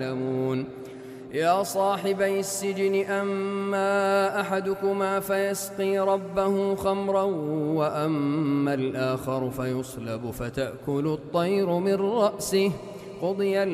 يعلمون. يا صاحبي السجن أما أحدكما فيسقي ربه خمرا وأما الآخر فيصلب فتأكل الطير من رأسه قضي